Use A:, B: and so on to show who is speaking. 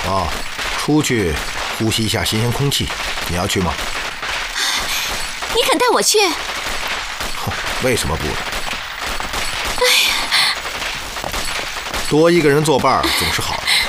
A: 哦，出去呼吸一下新鲜空气，你要去吗？
B: 你肯带我去？
A: 为什么不呢？多一个人作伴总是好的。